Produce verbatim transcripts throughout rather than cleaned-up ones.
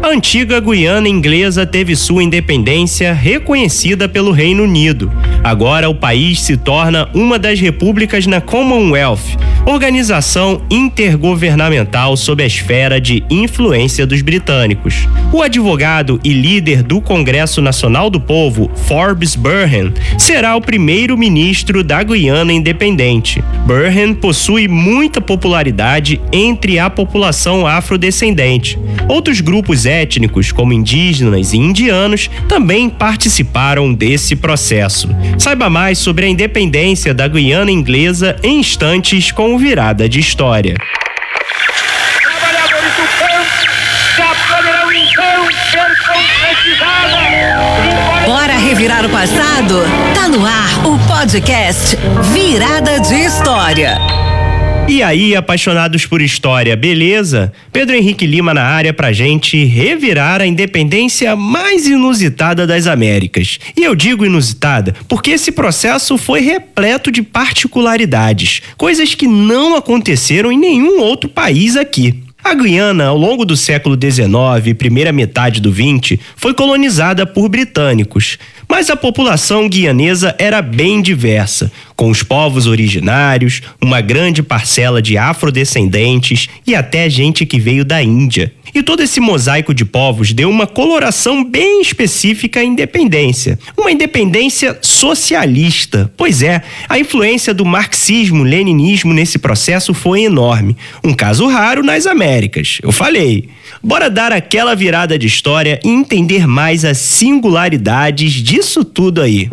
A antiga Guiana Inglesa teve sua independência reconhecida pelo Reino Unido. Agora o país se torna uma das repúblicas na Commonwealth, organização intergovernamental sob a esfera de influência dos britânicos. O advogado e líder do Congresso Nacional do Povo, Forbes Burhan, será o primeiro ministro da Guiana independente. Burhan possui muita popularidade entre a população afrodescendente. Outros grupos étnicos, como indígenas e indianos, também participaram desse processo. Saiba mais sobre a independência da Guiana Inglesa em instantes com o Virada de História. Trabalhadores do campo já poderão então ser concretizados. Bora revirar o passado? Tá no ar o podcast Virada de História. E aí, apaixonados por história, beleza? Pedro Henrique Lima na área pra gente revirar a independência mais inusitada das Américas. E eu digo inusitada porque esse processo foi repleto de particularidades, coisas que não aconteceram em nenhum outro país aqui. A Guiana, ao longo do século dezenove e primeira metade do vinte, foi colonizada por britânicos. Mas a população guianesa era bem diversa, com os povos originários, uma grande parcela de afrodescendentes e até gente que veio da Índia. E todo esse mosaico de povos deu uma coloração bem específica à independência. Uma independência socialista. Pois é, a influência do marxismo-leninismo nesse processo foi enorme. Um caso raro nas Américas, eu falei. Bora dar aquela virada de história e entender mais as singularidades disso tudo aí.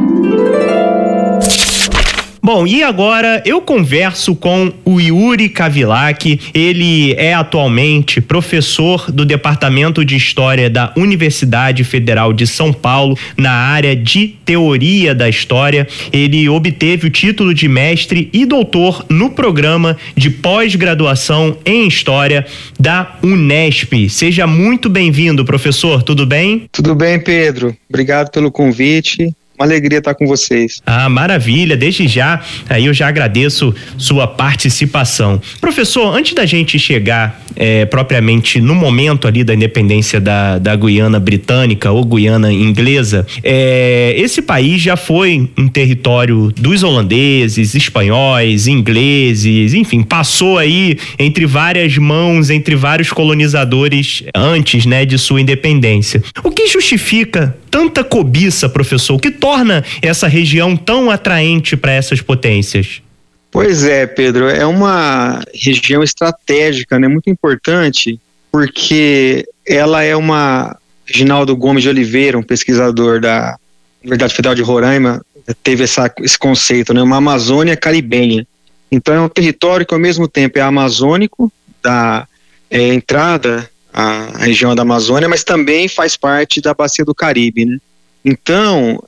Bom, e agora eu converso com o Yuri Kavilak. Ele é atualmente professor do Departamento de História da Universidade Federal de São Paulo, na área de Teoria da História. Ele obteve o título de mestre e doutor no programa de pós-graduação em História da Unesp. Seja muito bem-vindo, professor. Tudo bem? Tudo bem, Pedro. Obrigado pelo convite. Uma alegria estar com vocês. Ah, maravilha. Desde já, aí eu já agradeço sua participação. Professor, antes da gente chegar é, propriamente no momento ali da independência da, da Guiana Britânica ou Guiana Inglesa, é, esse país já foi um território dos holandeses, espanhóis, ingleses, enfim, passou aí entre várias mãos, entre vários colonizadores antes, né, de sua independência. O que justifica tanta cobiça, professor? O que torna essa região tão atraente para essas potências? Pois é, Pedro, é uma região estratégica, né, muito importante, porque ela é uma... Reginaldo Gomes de Oliveira, um pesquisador da Universidade Federal de Roraima, teve essa, esse conceito, né, uma Amazônia caribenha. Então é um território que ao mesmo tempo é amazônico, da é, entrada à região da Amazônia, mas também faz parte da Bacia do Caribe, né? Então,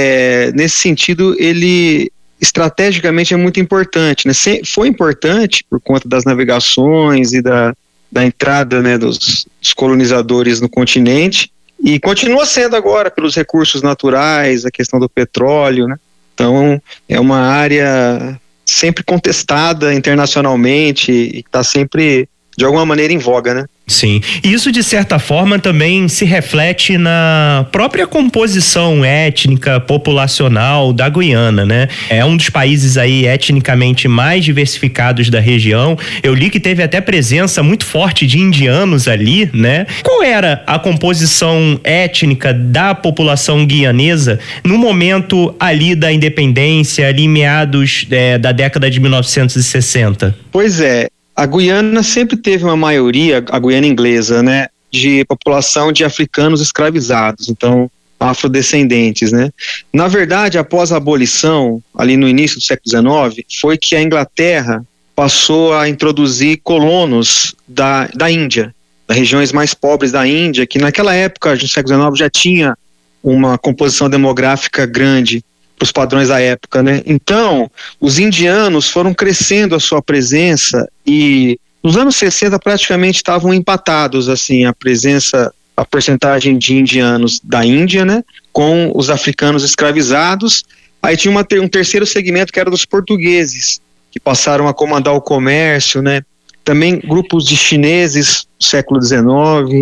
é, nesse sentido, ele estrategicamente é muito importante, né? Se, foi importante por conta das navegações e da, da entrada, né, dos, dos colonizadores no continente, e continua sendo agora pelos recursos naturais, a questão do petróleo, né? Então, é uma área sempre contestada internacionalmente e está sempre, de alguma maneira, em voga, né? Sim, e isso de certa forma também se reflete na própria composição étnica, populacional da Guiana, né? É um dos países aí etnicamente mais diversificados da região. Eu li que teve até presença muito forte de indianos ali, né? Qual era a composição étnica da população guianesa no momento ali da independência, ali meados é, da década de mil novecentos e sessenta? Pois é. A Guiana sempre teve uma maioria, a Guiana Inglesa, né, de população de africanos escravizados, então afrodescendentes, né. Na verdade, após a abolição, ali no início do século dezenove, foi que a Inglaterra passou a introduzir colonos da, da Índia, das regiões mais pobres da Índia, que naquela época, no século dezenove, já tinha uma composição demográfica grande para os padrões da época, né? Então, os indianos foram crescendo a sua presença e nos anos sessenta praticamente estavam empatados, assim, a presença, a percentagem de indianos da Índia, né, com os africanos escravizados. Aí tinha uma, um terceiro segmento que era dos portugueses, que passaram a comandar o comércio, né? Também grupos de chineses do século dezenove,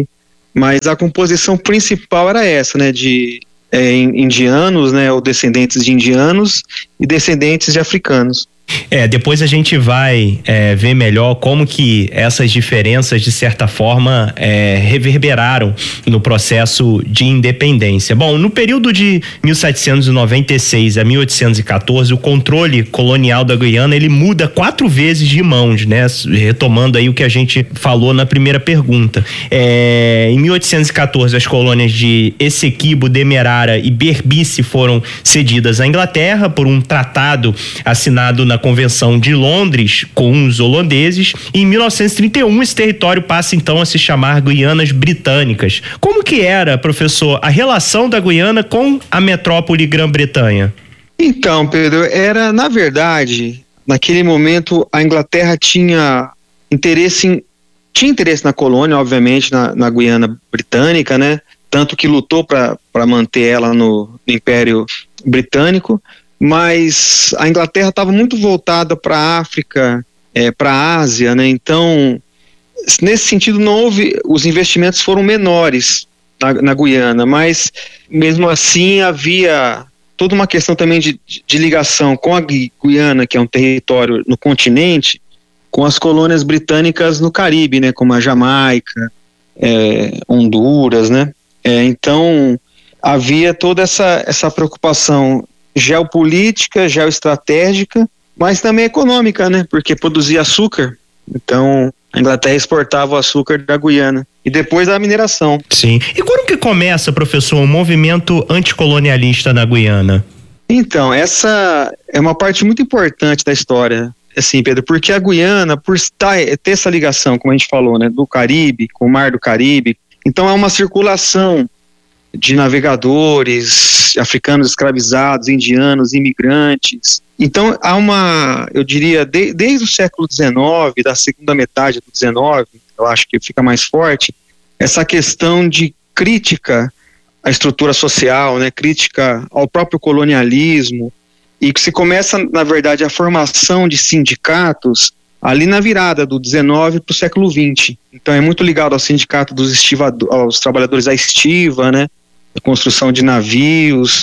mas a composição principal era essa, né, de é, indianos, né, ou descendentes de indianos e descendentes de africanos. É, depois a gente vai é, ver melhor como que essas diferenças, de certa forma, é, reverberaram no processo de independência. Bom, no período de mil setecentos e noventa e seis a mil oitocentos e quatorze, o controle colonial da Guiana, ele muda quatro vezes de mãos, né? Retomando aí o que a gente falou na primeira pergunta. É, em mil oitocentos e quatorze, as colônias de Essequibo, Demerara e Berbice foram cedidas à Inglaterra por um tratado assinado na Convenção de Londres com os holandeses, e em mil novecentos e trinta e um esse território passa então a se chamar Guianas Britânicas. Como que era, professor, a relação da Guiana com a metrópole Grã-Bretanha? Então, Pedro, era, na verdade, naquele momento a Inglaterra tinha interesse em, tinha interesse na colônia, obviamente, na, na Guiana Britânica, né? Tanto que lutou para manter ela no, no Império Britânico. Mas a Inglaterra estava muito voltada para a África, é, para a Ásia, né? Então, nesse sentido, não houve, os investimentos foram menores na, na Guiana, mas mesmo assim havia toda uma questão também de, de ligação com a Guiana, que é um território no continente, com as colônias britânicas no Caribe, né? Como a Jamaica, é, Honduras, né? É, então, havia toda essa, essa preocupação geopolítica, geoestratégica, mas também econômica, né? Porque produzia açúcar. Então, a Inglaterra exportava o açúcar da Guiana. E depois a mineração. Sim. E quando que começa, professor, o movimento anticolonialista na Guiana? Então, essa é uma parte muito importante da história, assim, Pedro, porque a Guiana, por estar, ter essa ligação, como a gente falou, né, do Caribe, com o Mar do Caribe, então há uma circulação de navegadores, africanos escravizados, indianos, imigrantes. Então há uma, eu diria, de, desde o século dezenove, da segunda metade do dezenove, eu acho que fica mais forte, essa questão de crítica à estrutura social, né, crítica ao próprio colonialismo, e que se começa, na verdade, a formação de sindicatos ali na virada do dezenove para o século vinte. Então é muito ligado ao sindicato dos estivadores, aos trabalhadores da estiva, né, a construção de navios,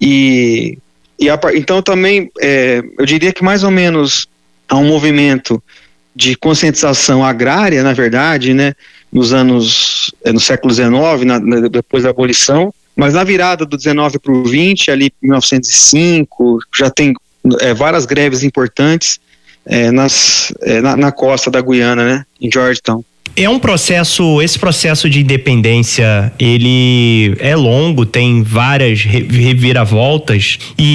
e, e a, então também é, eu diria que mais ou menos há um movimento de conscientização agrária, na verdade, né, nos anos, é, no século dezenove, na, na, depois da abolição, mas na virada do dezenove para o vinte, ali em mil novecentos e cinco, já tem é, várias greves importantes é, nas, é, na, na costa da Guiana, né, em Georgetown. É um processo, esse processo de independência, ele é longo, tem várias reviravoltas,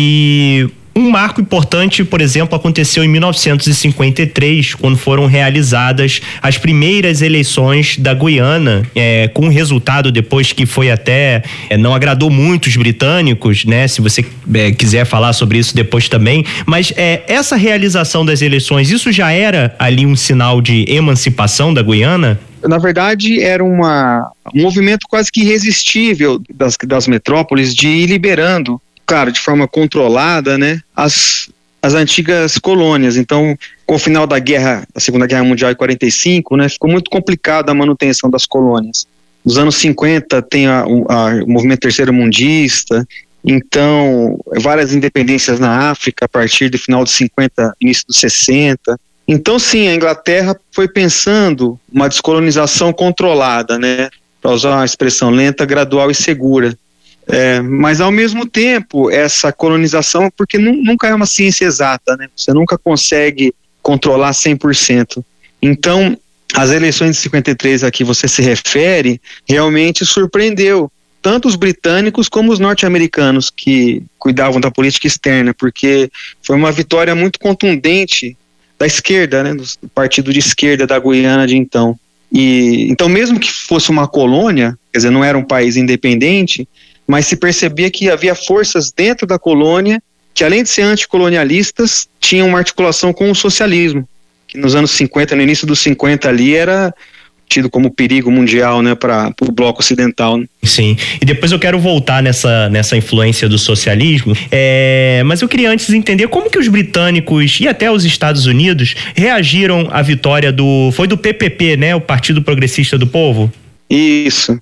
e um marco importante, por exemplo, aconteceu em mil novecentos e cinquenta e três, quando foram realizadas as primeiras eleições da Guiana, é, com um resultado depois que foi até, é, não agradou muito os britânicos, né? Se você é, quiser falar sobre isso depois também, mas é, essa realização das eleições, isso já era ali um sinal de emancipação da Guiana? Na verdade, era uma, um movimento quase que irresistível das, das metrópoles de ir liberando, claro, de forma controlada, né, as, as antigas colônias. Então, com o final da guerra, da Segunda Guerra Mundial em quarenta e cinco, né, ficou muito complicado a manutenção das colônias. Nos anos cinquenta tem a, a, o movimento terceiro mundista, então várias independências na África a partir do final dos cinquenta, início dos sessenta. Então sim, a Inglaterra foi pensando uma descolonização controlada, né, para usar uma expressão lenta, gradual e segura. É, mas ao mesmo tempo essa colonização, porque nu, nunca é uma ciência exata, né? Você nunca consegue controlar cem por cento. Então as eleições de cinquenta e três a que você se refere realmente surpreendeu tanto os britânicos como os norte-americanos que cuidavam da política externa, porque foi uma vitória muito contundente da esquerda, né? Do partido de esquerda da Guiana de então. E então, mesmo que fosse uma colônia, quer dizer, não era um país independente, mas se percebia que havia forças dentro da colônia que, além de ser anticolonialistas, tinham uma articulação com o socialismo, que nos anos cinquenta, no início dos cinquenta ali, era tido como perigo mundial, né, para o bloco ocidental. Né? Sim, e depois eu quero voltar nessa, nessa influência do socialismo, é, mas eu queria antes entender como que os britânicos e até os Estados Unidos reagiram à vitória do, foi do P P P, né, o Partido Progressista do Povo? Isso.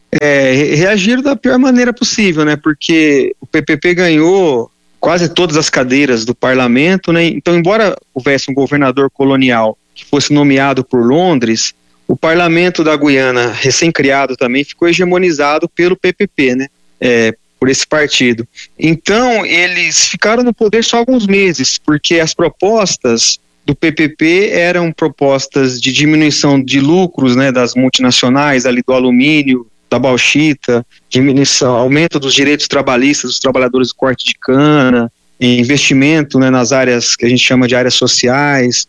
é, reagiram da pior maneira possível, né? Porque o P P P ganhou quase todas as cadeiras do parlamento, né? Então, embora houvesse um governador colonial que fosse nomeado por Londres, o parlamento da Guiana, recém-criado também, ficou hegemonizado pelo P P P, né? É, por esse partido. Então, eles ficaram no poder só alguns meses, porque as propostas do P P P eram propostas de diminuição de lucros, né, das multinacionais, ali do alumínio, da bauxita, diminuição, aumento dos direitos trabalhistas dos trabalhadores do corte de cana, investimento, né, nas áreas que a gente chama de áreas sociais.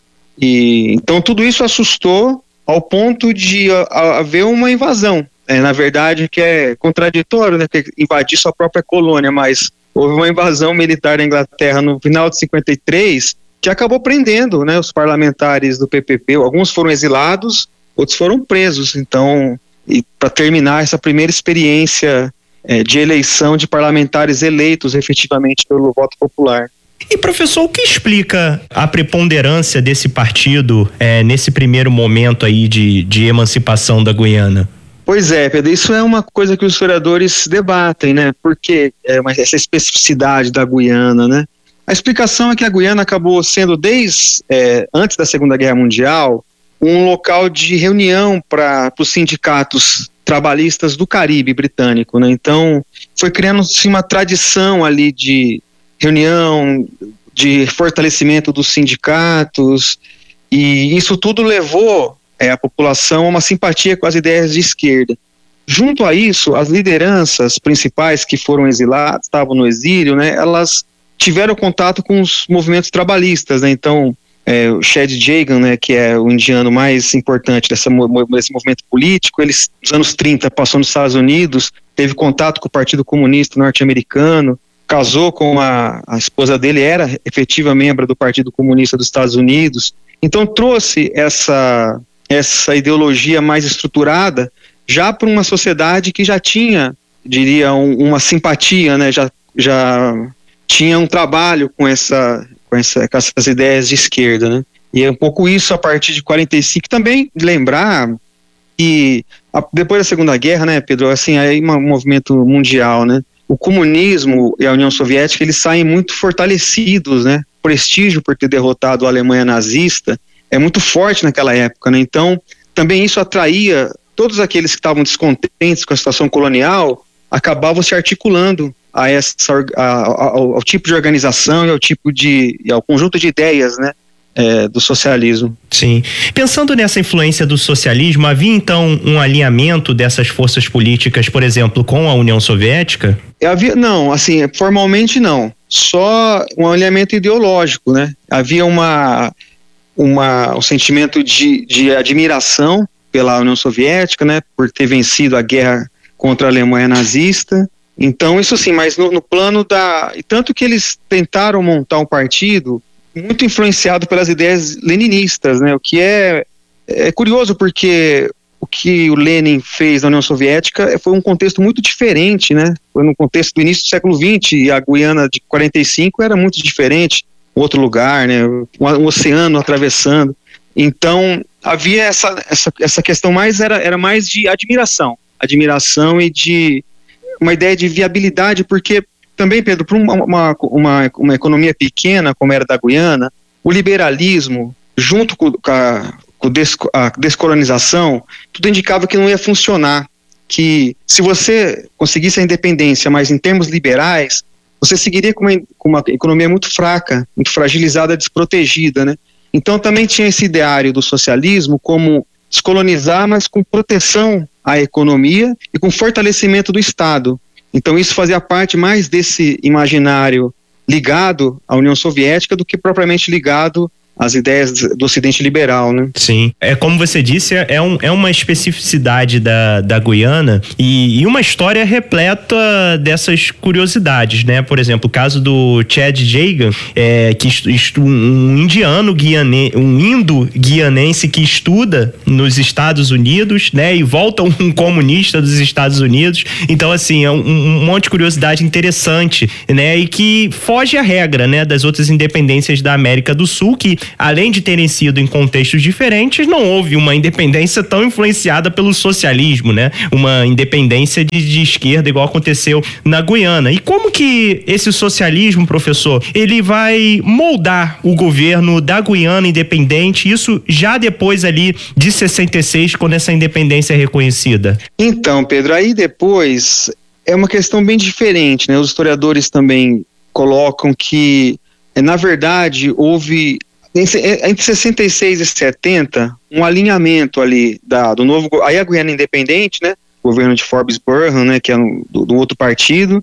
E então tudo isso assustou ao ponto de a, a, haver uma invasão. É, na verdade, que é contraditório, né, que invadir sua própria colônia, mas houve uma invasão militar da Inglaterra no final de cinquenta e três, que acabou prendendo, né, os parlamentares do P P P. Alguns foram exilados, outros foram presos. Então, e para terminar essa primeira experiência é, de eleição de parlamentares eleitos efetivamente pelo voto popular. E, professor, o que explica a preponderância desse partido é, nesse primeiro momento aí de, de emancipação da Guiana? Pois é, Pedro, isso é uma coisa que os historiadores debatem, né? Porque é uma, essa especificidade da Guiana, né? A explicação é que a Guiana acabou sendo, desde é, antes da Segunda Guerra Mundial, um local de reunião para os sindicatos trabalhistas do Caribe britânico, né? Então, foi criando-se uma tradição ali de reunião, de fortalecimento dos sindicatos, e isso tudo levou é, a população a uma simpatia com as ideias de esquerda. Junto a isso, as lideranças principais que foram exiladas, estavam no exílio, né, elas tiveram contato com os movimentos trabalhistas, né? Então, é, o Chad Jagan, né, que é o indiano mais importante dessa, desse movimento político, ele, nos anos trinta, passou nos Estados Unidos, teve contato com o Partido Comunista norte-americano, casou com a, a esposa dele, era efetiva membro do Partido Comunista dos Estados Unidos, então trouxe essa, essa ideologia mais estruturada já para uma sociedade que já tinha, diria, um, uma simpatia, né, já, já tinha um trabalho com, essa, com, essa, com essas ideias de esquerda, né, e é um pouco isso a partir de quarenta e cinco, também lembrar que a, depois da Segunda Guerra, né, Pedro, assim, aí um movimento mundial, né, o comunismo e a União Soviética, eles saem muito fortalecidos, né? O prestígio por ter derrotado a Alemanha nazista é muito forte naquela época, né? Então, também isso atraía todos aqueles que estavam descontentes com a situação colonial, acabavam se articulando a essa, a, a, ao, ao tipo de organização e ao tipo de, e ao conjunto de ideias, né? É, do socialismo. Sim. Pensando nessa influência do socialismo, havia então um alinhamento dessas forças políticas, por exemplo, com a União Soviética? Havia, não, assim, formalmente não. Só um alinhamento ideológico, né? Havia uma, uma, um sentimento de, de admiração pela União Soviética, né? Por ter vencido a guerra contra a Alemanha nazista. Então, isso sim, mas no, no plano da... E tanto que eles tentaram montar um partido muito influenciado pelas ideias leninistas, né? O que é, é curioso, porque o que o Lenin fez na União Soviética foi um contexto muito diferente, né? Foi no contexto do início do século vinte, e a Guiana de quarenta e cinco era muito diferente, outro lugar, né? Um, um oceano atravessando. Então, havia essa, essa, essa questão mais, era, era mais de admiração, admiração e de uma ideia de viabilidade, porque também, Pedro, para uma, uma, uma, uma economia pequena, como era da Guiana, o liberalismo, junto com, com, a, com a descolonização, tudo indicava que não ia funcionar, que se você conseguisse a independência, mas em termos liberais, você seguiria com uma, com uma economia muito fraca, muito fragilizada, desprotegida, né? Então também tinha esse ideário do socialismo como descolonizar, mas com proteção à economia e com fortalecimento do Estado. Então isso fazia parte mais desse imaginário ligado à União Soviética do que propriamente ligado às ideias do Ocidente liberal, né? Sim, é como você disse, é, um, é uma especificidade da, da Guiana e, e uma história repleta dessas curiosidades, né? Por exemplo, o caso do Chad Jagan, é, que estu, um indiano guiane, um indo-guianense que estuda nos Estados Unidos, né? E volta um comunista dos Estados Unidos. Então, assim, é um, um monte de curiosidade interessante, né? E que foge à regra, né? Das outras independências da América do Sul, que além de terem sido em contextos diferentes, não houve uma independência tão influenciada pelo socialismo, né? Uma independência de, de esquerda, igual aconteceu na Guiana. E como que esse socialismo, professor, ele vai moldar o governo da Guiana independente, isso já depois ali de sessenta e seis, quando essa independência é reconhecida? Então, Pedro, aí depois é uma questão bem diferente, né? Os historiadores também colocam que, na verdade, houve entre sessenta e seis e setenta um alinhamento ali da, do novo, aí a Guiana independente, né? Governo de Forbes Burnham, né? Que é um, do, do outro partido,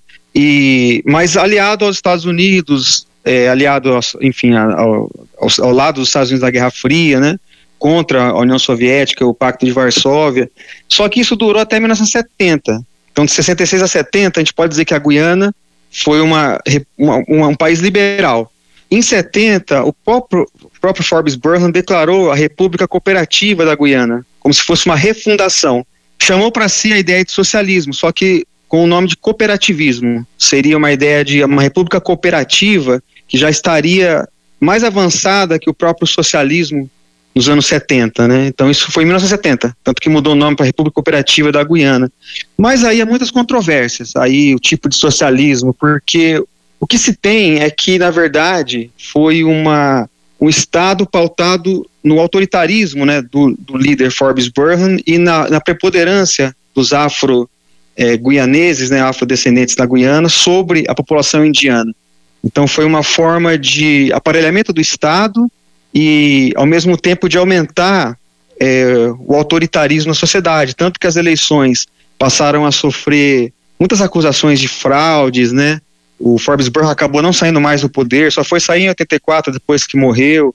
e mas aliado aos Estados Unidos, é, aliado, aos, enfim, ao, ao, ao lado dos Estados Unidos da Guerra Fria, né? Contra a União Soviética, o Pacto de Varsóvia. Só que isso durou até mil novecentos e setenta. Então, de sessenta e seis a setenta, a gente pode dizer que a Guiana foi uma, uma, uma, um país liberal. Em setenta, o próprio, o próprio Forbes Burnham declarou a República Cooperativa da Guiana, como se fosse uma refundação. Chamou para si a ideia de socialismo, só que com o nome de cooperativismo. Seria uma ideia de uma república cooperativa que já estaria mais avançada que o próprio socialismo nos anos setenta, né? Então isso foi em mil novecentos e setenta, tanto que mudou o nome para República Cooperativa da Guiana. Mas aí há muitas controvérsias, aí o tipo de socialismo, porque o que se tem é que, na verdade, foi uma, um Estado pautado no autoritarismo, né, do, do líder Forbes Burnham e na, na preponderância dos afro-guianeses, né, afrodescendentes da Guiana, sobre a população indiana. Então foi uma forma de aparelhamento do Estado e, ao mesmo tempo, de aumentar é, o autoritarismo na sociedade, tanto que as eleições passaram a sofrer muitas acusações de fraudes, né? O Forbes Burnham acabou não saindo mais do poder, só foi sair em oitenta e quatro, depois que morreu,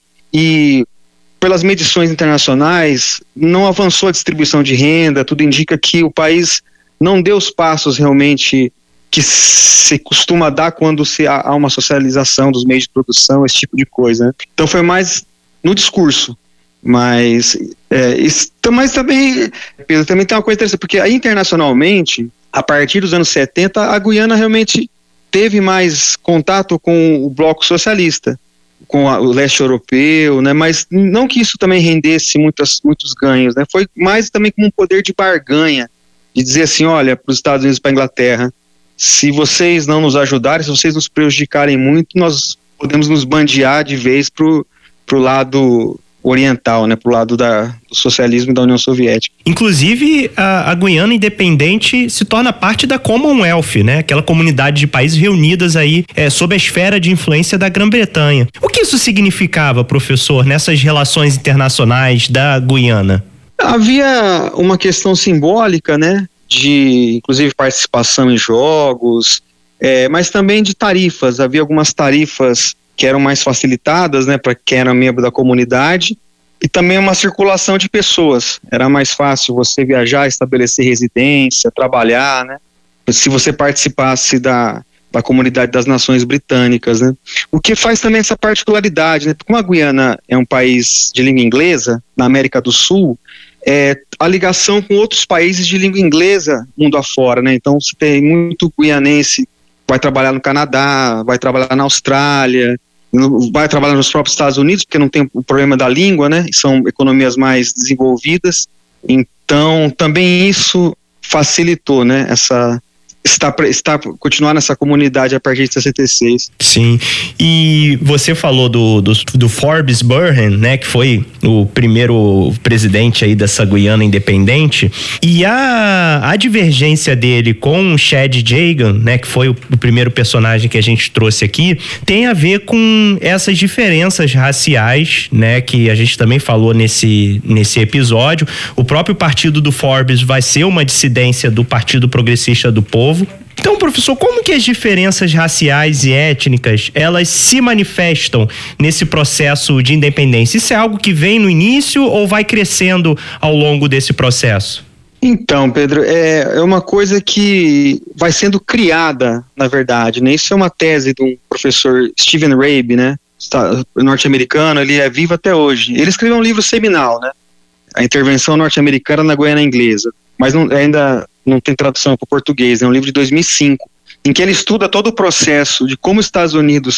e pelas medições internacionais não avançou a distribuição de renda, tudo indica que o país não deu os passos realmente que se costuma dar quando se há uma socialização dos meios de produção, esse tipo de coisa, né? Então foi mais no discurso, mas, é, isso, mas também, Pedro, também tem uma coisa interessante, porque aí internacionalmente, a partir dos anos setenta, a Guiana realmente teve mais contato com o bloco socialista, com a, o leste europeu, né? Mas não que isso também rendesse muitas, muitos ganhos, né? Foi mais também como um poder de barganha, de dizer assim, olha, para os Estados Unidos e para a Inglaterra, se vocês não nos ajudarem, se vocês nos prejudicarem muito, nós podemos nos bandear de vez para o lado oriental, né, pro lado da, do socialismo e da União Soviética. Inclusive, a, a Guiana independente se torna parte da Commonwealth, né, aquela comunidade de países reunidas aí é, sob a esfera de influência da Grã-Bretanha. O que isso significava, professor, nessas relações internacionais da Guiana? Havia uma questão simbólica, né, de inclusive participação em jogos, é, mas também de tarifas. Havia algumas tarifas que eram mais facilitadas, né, para quem era membro da comunidade, e também uma circulação de pessoas. Era mais fácil você viajar, estabelecer residência, trabalhar, né, se você participasse da, da comunidade das nações britânicas, né. O que faz também essa particularidade, né, como a Guiana é um país de língua inglesa, na América do Sul, é, a ligação com outros países de língua inglesa mundo afora, né, então você tem muito guianense vai trabalhar no Canadá, vai trabalhar na Austrália, vai trabalhar nos próprios Estados Unidos, porque não tem o problema da língua, né? São economias mais desenvolvidas. Então, também isso facilitou, né? Essa, estar, estar, continuar nessa comunidade a partir de sessenta e seis. Sim. E você falou do, do, do Forbes Burnham, né? Que foi o primeiro presidente aí dessa Guiana independente. E a, a divergência dele com o Chad Jagan, né? Que foi o, o primeiro personagem que a gente trouxe aqui, tem a ver com essas diferenças raciais, né? Que a gente também falou nesse, nesse episódio. O próprio partido do Forbes vai ser uma dissidência do Partido Progressista do Povo. Então, professor, como que as diferenças raciais e étnicas, elas se manifestam nesse processo de independência? Isso é algo que vem no início ou vai crescendo ao longo desse processo? Então, Pedro, é, é uma coisa que vai sendo criada, na verdade, né? Isso é uma tese de um professor, Stephen Rabe, né? Norte-americano, ele é vivo até hoje. Ele escreveu um livro seminal, né? A intervenção norte-americana na Guiana Inglesa, mas não, ainda não tem tradução para o português, é um livro de dois mil e cinco, em que ele estuda todo o processo de como os Estados Unidos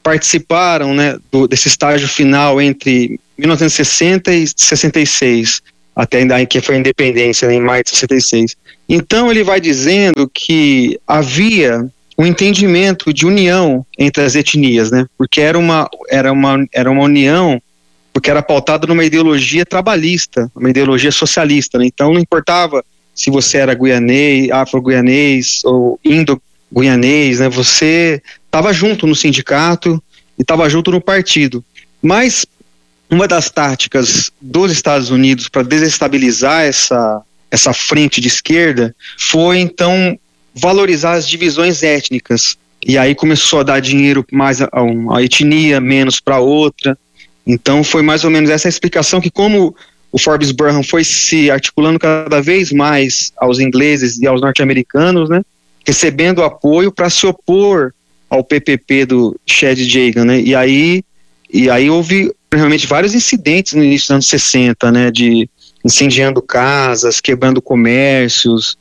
participaram, né, do, desse estágio final entre mil novecentos e sessenta e sessenta e seis, até ainda que foi a independência, né, em maio de sessenta e seis. Então ele vai dizendo que havia um entendimento de união entre as etnias, né, porque era uma, era uma, era uma união porque era pautada numa ideologia trabalhista, uma ideologia socialista, né? Então não importava se você era guianês, afro-guianês ou indo-guianês, né? Você estava junto no sindicato e estava junto no partido. Mas uma das táticas dos Estados Unidos para desestabilizar essa, essa frente de esquerda foi, então, valorizar as divisões étnicas. E aí começou a dar dinheiro mais a uma etnia, menos para outra. Então foi mais ou menos essa a explicação, que como o Forbes Burnham foi se articulando cada vez mais aos ingleses e aos norte-americanos, né, recebendo apoio para se opor ao P P P do Chad Jagan, né, e aí, e aí houve realmente vários incidentes no início dos anos sessenta, né, de incendiando casas, quebrando comércios,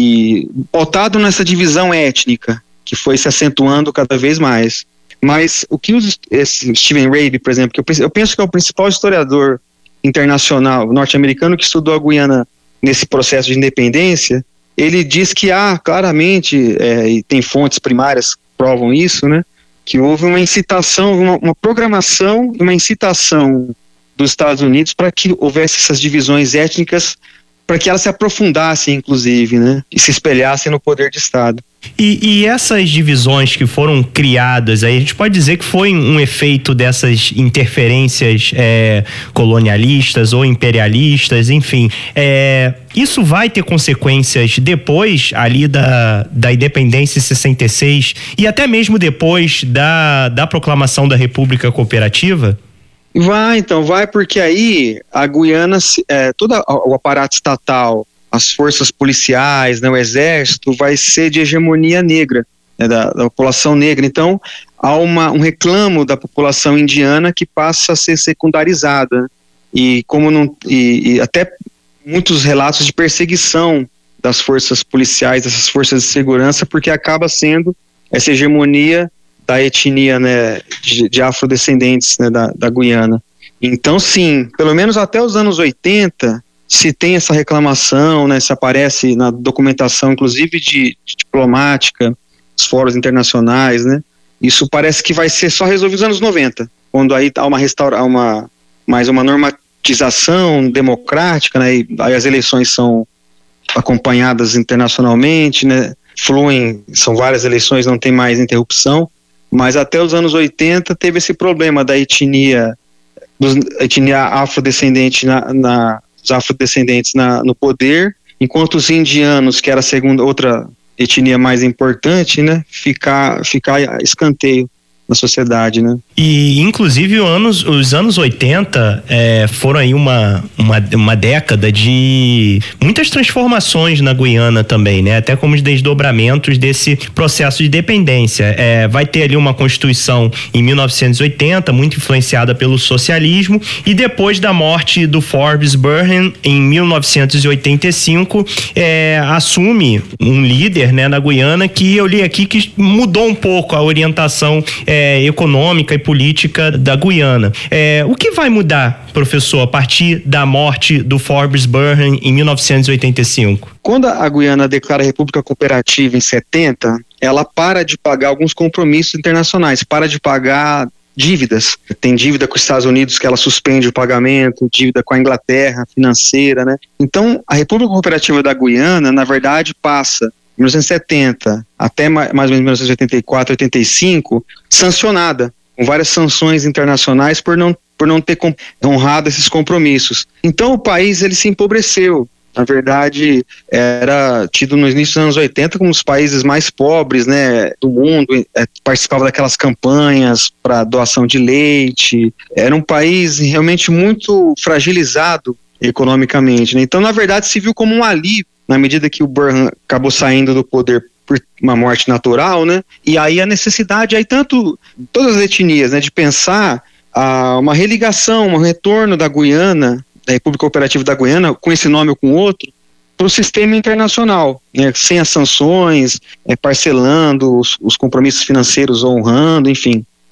e pautado nessa divisão étnica, que foi se acentuando cada vez mais. Mas o que os, esse Stephen Rabe, por exemplo, que eu, eu penso que é o principal historiador internacional norte-americano que estudou a Guiana nesse processo de independência, ele diz que há claramente, é, e tem fontes primárias que provam isso, né, que houve uma incitação, uma, uma programação, uma incitação dos Estados Unidos para que houvesse essas divisões étnicas, para que elas se aprofundassem, inclusive, né, e se espelhassem no poder de Estado. E, e essas divisões que foram criadas, aí a gente pode dizer que foi um efeito dessas interferências é, colonialistas ou imperialistas, enfim. É, isso vai ter consequências depois ali da, da independência em sessenta e seis e até mesmo depois da, da proclamação da República Cooperativa? Vai, então, vai, porque aí a Guiana, é, todo o aparato estatal, as forças policiais, né, o exército, vai ser de hegemonia negra, né, da, da população negra. Então, há uma, um reclamo da população indiana que passa a ser secundarizada. E, como não, e, e até muitos relatos de perseguição das forças policiais, dessas forças de segurança, porque acaba sendo essa hegemonia da etnia, né, de, de afrodescendentes, né, da, da Guiana. Então, sim, pelo menos até os anos oitenta, se tem essa reclamação, né, se aparece na documentação, inclusive de, de diplomática, os fóruns internacionais, né, isso parece que vai ser só resolvido nos anos noventa, quando aí há uma restaura, uma, mais uma normatização democrática, né, e aí as eleições são acompanhadas internacionalmente, né, fluem, são várias eleições, não tem mais interrupção, mas até os anos oitenta teve esse problema da etnia, dos, etnia afrodescendente na, na os afrodescendentes na, no poder, enquanto os indianos, que era a segunda, outra etnia mais importante, né, ficar, ficar escanteio na sociedade, né? E inclusive os anos, os anos oitenta é, foram aí uma, uma, uma década de muitas transformações na Guiana também, né? Até como os desdobramentos desse processo de dependência. É, vai ter ali uma constituição em mil novecentos e oitenta, muito influenciada pelo socialismo, e depois da morte do Forbes Burnham em mil novecentos e oitenta e cinco, é, assume um líder, né, na Guiana, que eu li aqui que mudou um pouco a orientação é, econômica e política da Guiana. É, o que vai mudar, professor, a partir da morte do Forbes Burnham em mil novecentos e oitenta e cinco? Quando a Guiana declara a República Cooperativa em setenta, ela para de pagar alguns compromissos internacionais, para de pagar dívidas. Tem dívida com os Estados Unidos que ela suspende o pagamento, dívida com a Inglaterra, financeira, né? Então, a República Cooperativa da Guiana, na verdade, passa mil novecentos e setenta até mais ou menos mil novecentos e oitenta e quatro, oitenta e cinco, sancionada, com várias sanções internacionais por não, por não ter honrado esses compromissos. Então o país ele se empobreceu. Na verdade, era tido no início dos anos oitenta como os países mais pobres, né, do mundo, é, participava daquelas campanhas para doação de leite. Era um país realmente muito fragilizado economicamente, né? Então, na verdade, se viu como um alívio na medida que o Burnham acabou saindo do poder por uma morte natural, né? E aí a necessidade, aí tanto todas as etnias, né, de pensar ah, uma religação, um retorno da Guiana, da República Cooperativa da Guiana, com esse nome ou com outro, para o sistema internacional, né, sem as sanções, é, parcelando os, os compromissos financeiros, honrando, enfim.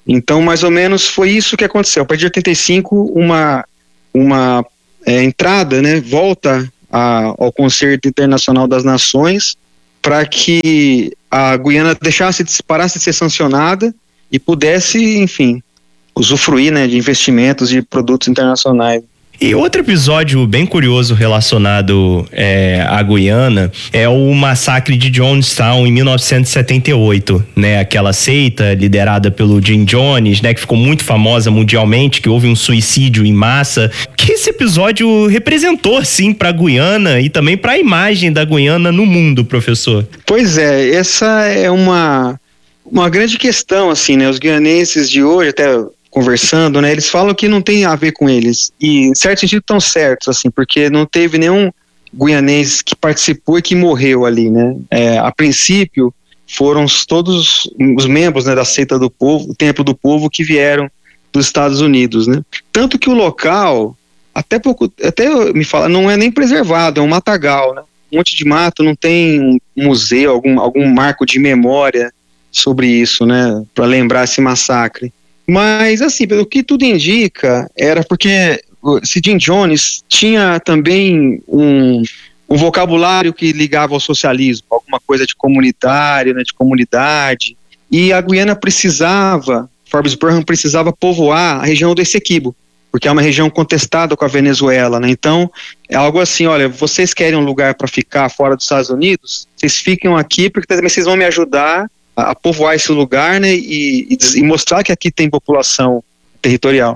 Então, mais ou menos, foi isso que aconteceu. A partir de oitenta e cinco, uma, uma é, entrada, né, volta a, ao Concerto Internacional das Nações para que a Guiana deixasse de, parasse de ser sancionada e pudesse, enfim, usufruir, né, de investimentos de produtos internacionais. E outro episódio bem curioso relacionado é, à Guiana é o massacre de Jonestown em mil novecentos e setenta e oito, né? Aquela seita liderada pelo Jim Jones, né? Que ficou muito famosa mundialmente, que houve um suicídio em massa. Que esse episódio representou, sim, para a Guiana e também para a imagem da Guiana no mundo, professor. Pois é, essa é uma, uma grande questão, assim, né? Os guianenses de hoje, até conversando, né, eles falam que não tem a ver com eles, e em certo sentido estão certos, assim, porque não teve nenhum guianês que participou e que morreu ali, né, é, a princípio foram todos os membros, né, da seita do povo, o Templo do Povo, que vieram dos Estados Unidos, né, tanto que o local, até pouco, até me fala, não é nem preservado, é um matagal, né, um monte de mato, não tem um museu, algum, algum marco de memória sobre isso, né, para lembrar esse massacre. Mas, assim, pelo que tudo indica, era porque esse Jim Jones tinha também um, um vocabulário que ligava ao socialismo, alguma coisa de comunitário, né, de comunidade, e a Guiana precisava, Forbes Burnham precisava povoar a região do Essequibo, porque é uma região contestada com a Venezuela, né? Então, é algo assim, olha, vocês querem um lugar para ficar fora dos Estados Unidos? Vocês ficam aqui porque também vocês vão me ajudar a povoar esse lugar, né, e, e mostrar que aqui tem população territorial.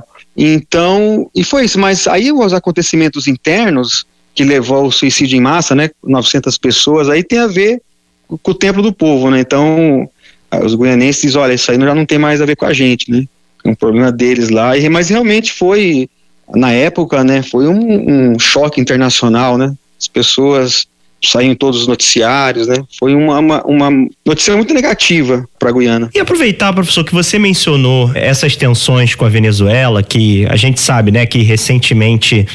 Então, e foi isso, mas aí os acontecimentos internos que levou ao suicídio em massa, né, novecentas pessoas, aí tem a ver com o Templo do Povo, né, então os guianenses, olha, isso aí já não tem mais a ver com a gente, né, é um problema deles lá, e, mas realmente foi, na época, né, foi um, um choque internacional, né, as pessoas saíram em todos os noticiários, né? Foi uma, uma, uma notícia muito negativa para a Guiana. E aproveitar, professor, que você mencionou essas tensões com a Venezuela, que a gente sabe, né, que recentemente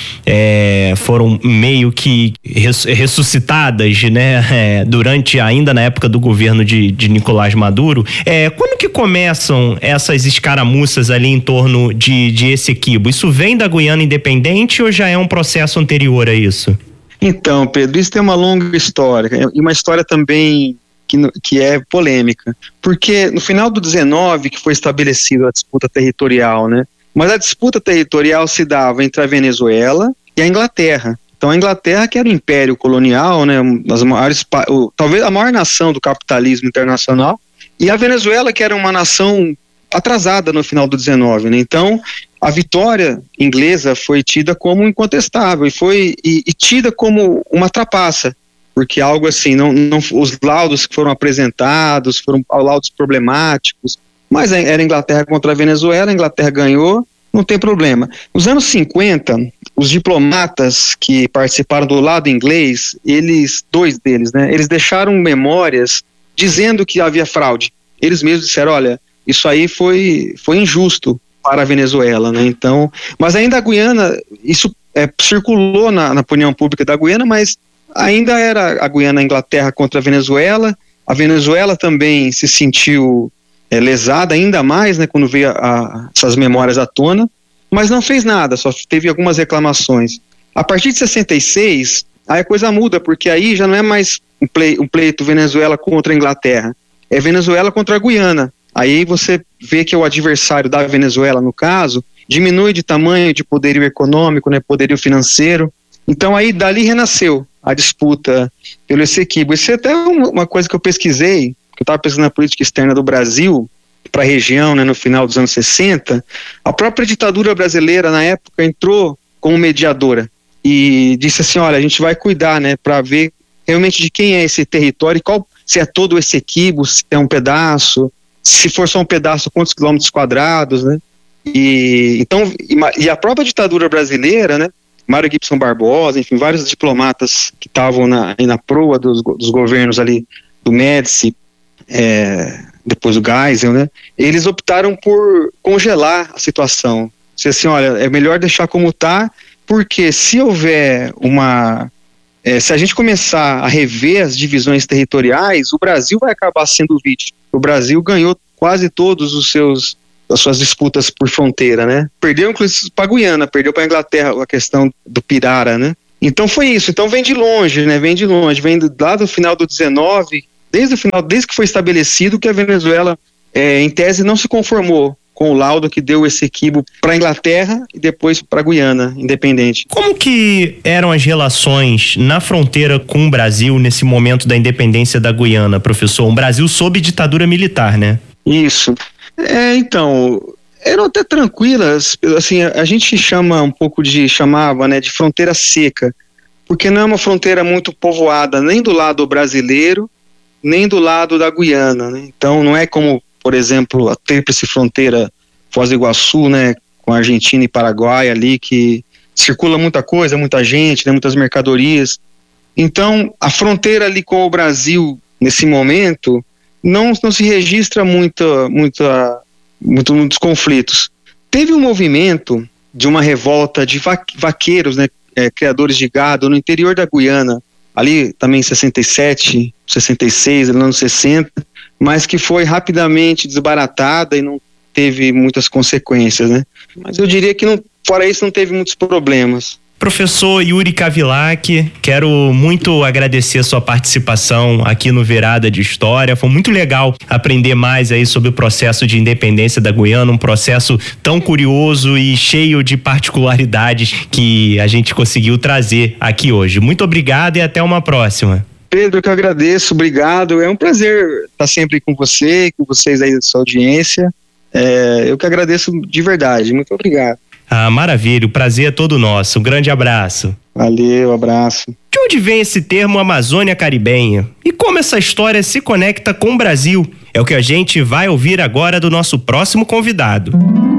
é, foram meio que res, ressuscitadas, né, é, durante, ainda na época do governo de, de Nicolás Maduro. É, quando que começam essas escaramuças ali em torno de, de Essequibo? Isso vem da Guiana independente ou já é um processo anterior a isso? Então, Pedro, isso tem uma longa história, e uma história também que, que é polêmica, porque no final do dezenove que foi estabelecida a disputa territorial, né? Mas a disputa territorial se dava entre a Venezuela e a Inglaterra. Então a Inglaterra, que era o império colonial, né, das maiores, talvez a maior nação do capitalismo internacional, e a Venezuela, que era uma nação atrasada no final do dezenove, né? Então a vitória inglesa foi tida como incontestável e foi e, e tida como uma trapaça, porque algo assim, não, não, os laudos que foram apresentados foram laudos problemáticos, mas era a Inglaterra contra a Venezuela, a Inglaterra ganhou, não tem problema. Nos anos cinquenta, os diplomatas que participaram do lado inglês, eles, dois deles, né, eles deixaram memórias dizendo que havia fraude. Eles mesmos disseram, olha, isso aí foi, foi injusto para a Venezuela, né? Então, mas ainda a Guiana, isso é, circulou na, na opinião pública da Guiana, mas ainda era a Guiana, a Inglaterra contra a Venezuela. A Venezuela também se sentiu é, lesada ainda mais, né, quando veio a, a, essas memórias à tona, mas não fez nada, só teve algumas reclamações. A partir de sessenta e seis, aí a coisa muda, porque aí já não é mais um, play, um pleito Venezuela contra a Inglaterra, é Venezuela contra a Guiana. Aí você vê que o adversário da Venezuela, no caso, diminui de tamanho, de poderio econômico, né, poderio financeiro. Então aí dali renasceu a disputa pelo Essequibo. Isso é até uma coisa que eu pesquisei, que eu estava pesquisando a política externa do Brasil para a região, né, no final dos anos sessenta. A própria ditadura brasileira, na época, entrou como mediadora e disse assim, olha, a gente vai cuidar, né, para ver realmente de quem é esse território e qual, se é todo o Essequibo, se é um pedaço, se for só um pedaço, quantos quilômetros quadrados, né? E, então, e, e a própria ditadura brasileira, né? Mário Gibson Barbosa, enfim, vários diplomatas que estavam na, na proa dos, dos governos ali, do Médici, é, depois do Geisel, né? Eles optaram por congelar a situação. Disse assim, olha, é melhor deixar como está, porque se houver uma... É, se a gente começar a rever as divisões territoriais, o Brasil vai acabar sendo vítima. O Brasil ganhou quase todos os seus as suas disputas por fronteira, né? Perdeu inclusive para a Guiana, perdeu para a Inglaterra a questão do Pirara, né? Então foi isso, então vem de longe, né? Vem de longe, vem do, lá do final do dezenove, desde o final, desde que foi estabelecido que a Venezuela, é, em tese, não se conformou com o laudo que deu esse equívoco para a Inglaterra e depois para a Guiana independente. Como que eram as relações na fronteira com o Brasil nesse momento da independência da Guiana, professor? Um Brasil sob ditadura militar, né? Isso. É, então, eram até tranquilas, assim, a, a gente chama um pouco de, chamava, né, de fronteira seca, porque não é uma fronteira muito povoada, nem do lado brasileiro, nem do lado da Guiana, né? Então não é como, por exemplo, a tríplice fronteira Foz do Iguaçu, né, com a Argentina e Paraguai ali, que circula muita coisa, muita gente, né, muitas mercadorias. Então, a fronteira ali com o Brasil, nesse momento, não, não se registra muita, muita, muito, muitos conflitos. Teve um movimento de uma revolta de va- vaqueiros, né, é, criadores de gado no interior da Guiana, ali também em sessenta e sete, sessenta e seis, nos anos sessenta, mas que foi rapidamente desbaratada e não teve muitas consequências, né? Mas eu diria que, não, fora isso, não teve muitos problemas. Professor Yuri Kavilac, quero muito agradecer a sua participação aqui no Virada de História. Foi muito legal aprender mais aí sobre o processo de independência da Guiana, um processo tão curioso e cheio de particularidades que a gente conseguiu trazer aqui hoje. Muito obrigado e até uma próxima. Pedro, que eu agradeço, obrigado. É um prazer estar sempre com você, com vocês aí da sua audiência. É, eu que agradeço de verdade. Muito obrigado. Ah, maravilha, o prazer é todo nosso. Um grande abraço. Valeu, abraço. De onde vem esse termo Amazônia Caribenha? E como essa história se conecta com o Brasil? É o que a gente vai ouvir agora do nosso próximo convidado.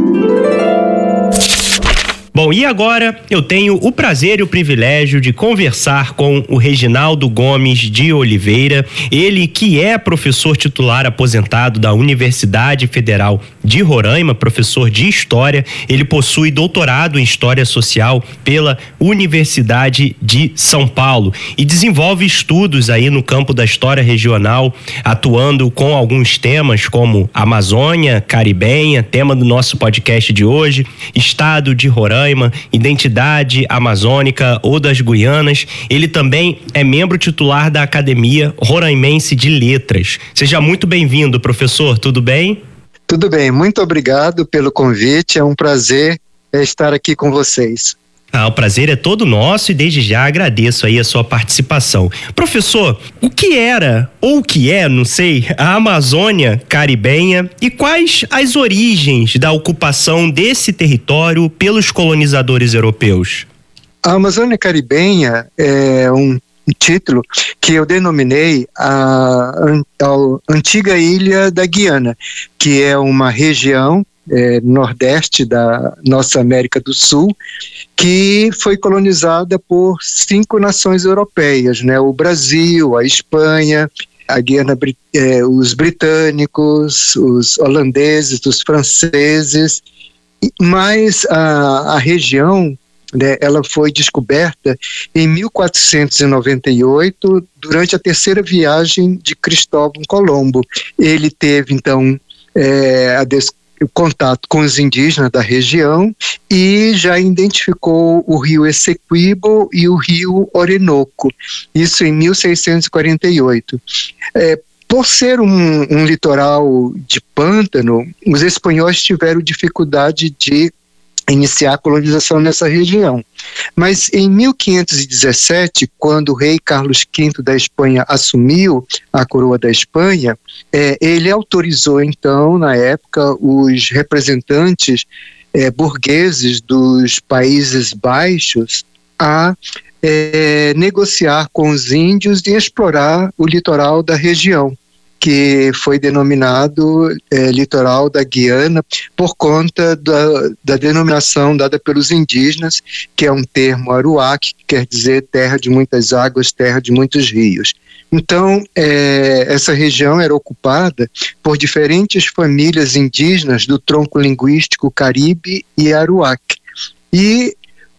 Bom, e agora eu tenho o prazer e o privilégio de conversar com o Reginaldo Gomes de Oliveira, ele que é professor titular aposentado da Universidade Federal de Roraima, professor de História. Ele possui doutorado em História Social pela Universidade de São Paulo e desenvolve estudos aí no campo da história regional, atuando com alguns temas como Amazônia Caribenha, tema do nosso podcast de hoje, Estado de Roraima, identidade amazônica ou das Guianas. Ele também é membro titular da Academia Roraimense de Letras. Seja muito bem-vindo, professor, tudo bem? Tudo bem, muito obrigado pelo convite, é um prazer estar aqui com vocês. Ah, o prazer é todo nosso e desde já agradeço aí a sua participação. Professor, o que era, ou o que é, não sei, a Amazônia Caribenha e quais as origens da ocupação desse território pelos colonizadores europeus? A Amazônia Caribenha é um título que eu denominei a, a antiga ilha da Guiana, que é uma região É, nordeste da nossa América do Sul, que foi colonizada por cinco nações europeias, né? O Brasil, a Espanha, a Guiana, é, os britânicos, os holandeses, os franceses, mas a, a região, né, ela foi descoberta em mil quatrocentos e noventa e oito, durante a terceira viagem de Cristóvão Colombo. Ele teve, então, é, a descoberta o contato com os indígenas da região e já identificou o rio Essequibo e o rio Orinoco, isso em mil seiscentos e quarenta e oito. É, por ser um, um litoral de pântano, os espanhóis tiveram dificuldade de iniciar a colonização nessa região. Mas em mil quinhentos e dezessete, quando o rei Carlos quinto da Espanha assumiu a coroa da Espanha, é, ele autorizou então, na época, os representantes é, burgueses dos Países Baixos a é, negociar com os índios e explorar o litoral da região, que foi denominado é, litoral da Guiana por conta da, da denominação dada pelos indígenas, que é um termo aruac, que quer dizer terra de muitas águas, terra de muitos rios. Então, é, essa região era ocupada por diferentes famílias indígenas do tronco linguístico caribe e aruac. E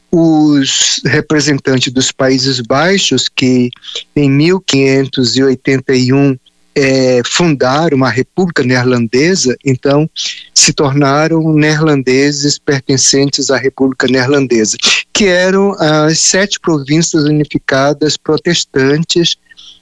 os representantes dos Países Baixos, que em mil quinhentos e oitenta e um é, fundar uma república neerlandesa, então se tornaram neerlandeses pertencentes à República Neerlandesa, que eram as sete províncias unificadas protestantes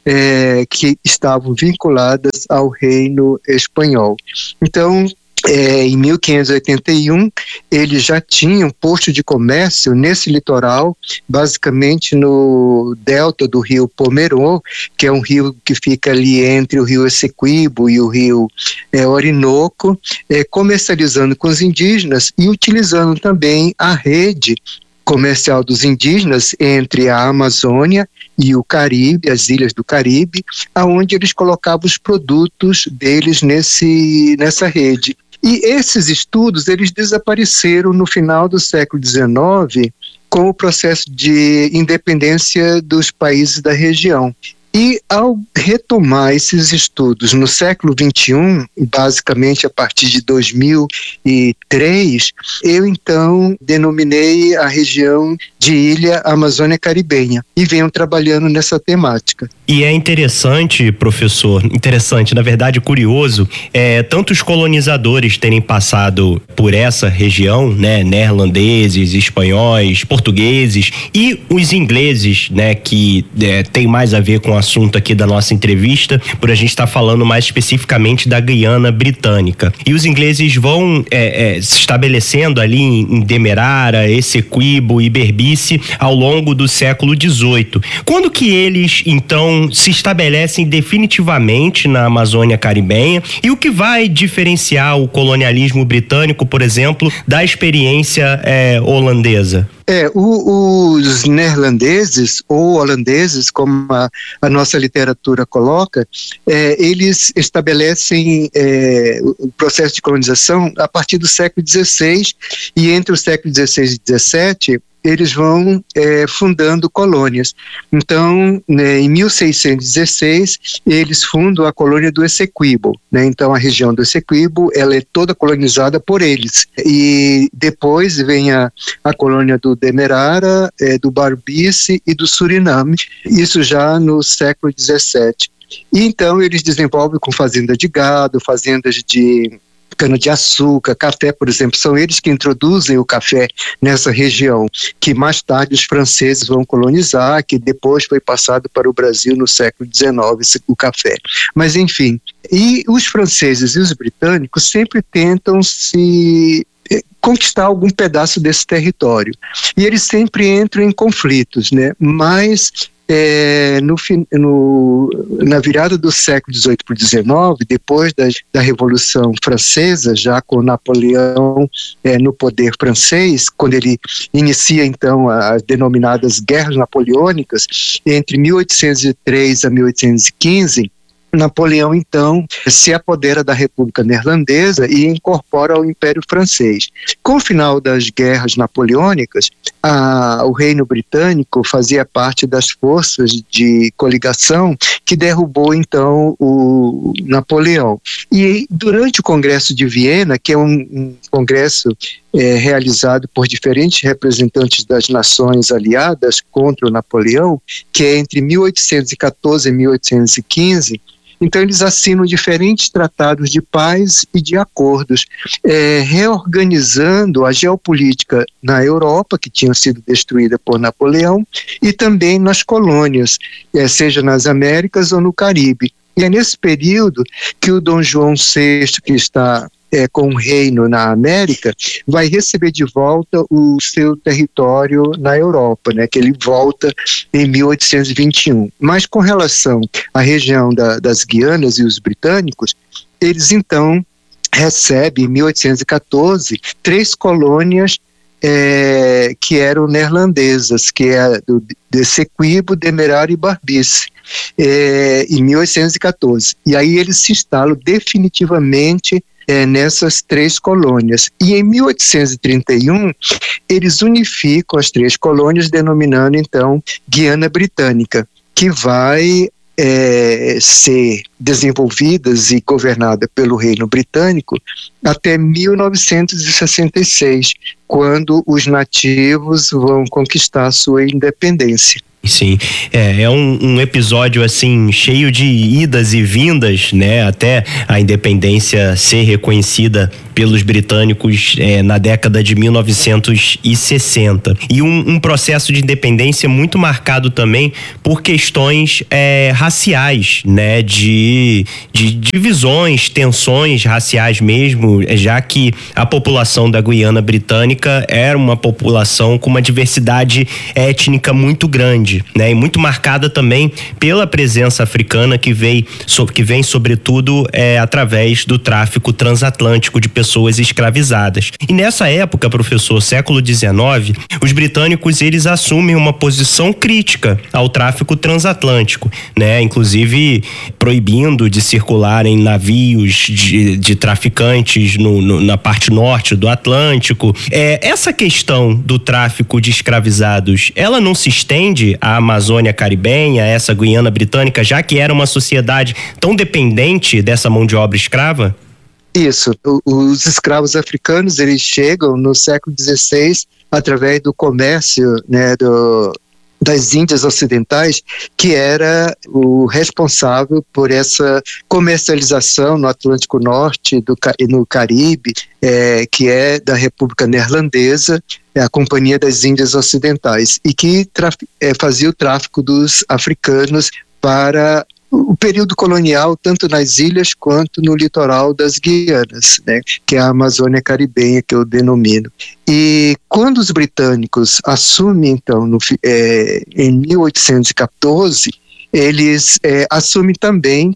é, que estavam vinculadas ao Reino Espanhol. Então, É, em mil quinhentos e oitenta e um, eles já tinham posto de comércio nesse litoral, basicamente no delta do rio Pomerô, que é um rio que fica ali entre o rio Essequibo e o rio é, Orinoco, é, comercializando com os indígenas e utilizando também a rede comercial dos indígenas entre a Amazônia e o Caribe, as ilhas do Caribe, aonde eles colocavam os produtos deles nesse, nessa rede. E esses estudos, eles desapareceram no final do século dezenove com o processo de independência dos países da região. E ao retomar esses estudos no século vinte e um, basicamente a partir de dois mil e três, eu então denominei a região de Ilha Amazônia Caribenha e venho trabalhando nessa temática. E é interessante, professor, interessante, na verdade curioso, é, tanto os colonizadores terem passado por essa região, né, neerlandeses, espanhóis, portugueses e os ingleses, né, que é, tem mais a ver com o assunto aqui da nossa entrevista, por a gente estar tá falando mais especificamente da Guiana Britânica. E os ingleses vão é, é, se estabelecendo ali em, em Demerara, Essequibo e Berbice ao longo do século dezoito. Quando que eles, então, se estabelecem definitivamente na Amazônia Caribenha e o que vai diferenciar o colonialismo britânico, por exemplo, da experiência é, holandesa? É, o, os neerlandeses ou holandeses, como a, a nossa literatura coloca, é, eles estabelecem é, o processo de colonização a partir do século dezesseis e entre o século dezesseis e dezessete eles vão é, fundando colônias. Então, né, em mil seiscentos e dezesseis, eles fundam a colônia do Essequibo, né? Então, a região do Essequibo, ela é toda colonizada por eles. E depois vem a, a colônia do Demerara, é, do Berbice e do Suriname, isso já no século dezessete. E então, eles desenvolvem com fazenda de gado, fazendas de cana-de-açúcar, café, por exemplo, são eles que introduzem o café nessa região, que mais tarde os franceses vão colonizar, que depois foi passado para o Brasil no século dezenove, o café. Mas, enfim, e os franceses e os britânicos sempre tentam se conquistar algum pedaço desse território. E eles sempre entram em conflitos, né? Mas É, no, no, na virada do século dezoito para o dezenove, depois da, da Revolução Francesa, já com Napoleão é, no poder francês, quando ele inicia então as denominadas Guerras Napoleônicas, entre mil oitocentos e três a mil oitocentos e quinze, Napoleão, então, se apodera da República Neerlandesa e incorpora ao Império Francês. Com o final das guerras napoleônicas, a, o Reino Britânico fazia parte das forças de coligação que derrubou, então, o Napoleão. E durante o Congresso de Viena, que é um, um congresso é, realizado por diferentes representantes das nações aliadas contra o Napoleão, que é entre mil oitocentos e catorze e mil oitocentos e quinze, então eles assinam diferentes tratados de paz e de acordos, é, reorganizando a geopolítica na Europa, que tinha sido destruída por Napoleão, e também nas colônias, é, seja nas Américas ou no Caribe. E é nesse período que o Dom João sexto, que está É, com o reino na América, vai receber de volta o seu território na Europa, né, que ele volta em mil oitocentos e vinte e um. Mas com relação à região da, das Guianas e os britânicos, eles então recebem, em mil oitocentos e catorze, três colônias é, que eram neerlandesas, que é do de Essequibo, Demerara e Berbice, é, em mil oitocentos e catorze. E aí eles se instalam definitivamente É, nessas três colônias. E em mil oitocentos e trinta e um, eles unificam as três colônias, denominando então Guiana Britânica, que vai é, ser desenvolvidas e governada pelo Reino Britânico até mil novecentos e sessenta e seis, quando os nativos vão conquistar sua independência. Sim, é, é um, um episódio assim cheio de idas e vindas, né? Até a independência ser reconhecida pelos britânicos é, na década de mil novecentos e sessenta. E um, um processo de independência muito marcado também por questões é, raciais, né? De, de divisões, tensões raciais mesmo, já que a população da Guiana Britânica era uma população com uma diversidade étnica muito grande. Né, e muito marcada também pela presença africana que vem, so, que vem sobretudo é, através do tráfico transatlântico de pessoas escravizadas. E nessa época, professor, século dezenove, os britânicos eles assumem uma posição crítica ao tráfico transatlântico, né, inclusive proibindo de circularem navios de, de traficantes no, no, na parte norte do Atlântico. É, essa questão do tráfico de escravizados, ela não se estende a Amazônia caribenha, essa Guiana Britânica, já que era uma sociedade tão dependente dessa mão de obra escrava? Isso, os escravos africanos, eles chegam no século dezesseis através do comércio, né, do, das Índias Ocidentais, que era o responsável por essa comercialização no Atlântico Norte do, e no Caribe, é, que é da República Neerlandesa, é a Companhia das Índias Ocidentais, e que traf- é, fazia o tráfico dos africanos para o período colonial, tanto nas ilhas quanto no litoral das Guianas, né, que é a Amazônia caribenha, que eu denomino. E quando os britânicos assumem, então, no, é, em mil oitocentos e quatorze, eles é, assumem também